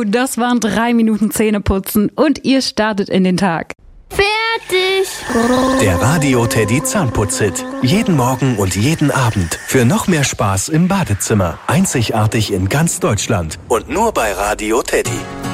das waren 3 Minuten Zähneputzen und ihr startet in den Tag. Fertig! Der Radio Teddy Zahnputz-Hit. Jeden Morgen und jeden Abend. Für noch mehr Spaß im Badezimmer. Einzigartig in ganz Deutschland. Und nur bei Radio Teddy.